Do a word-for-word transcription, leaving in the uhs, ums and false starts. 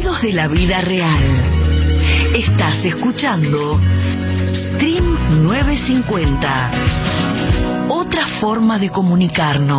Sonidos de la vida real. Estás escuchando Stream novecientos cincuenta. Otra forma de comunicarnos.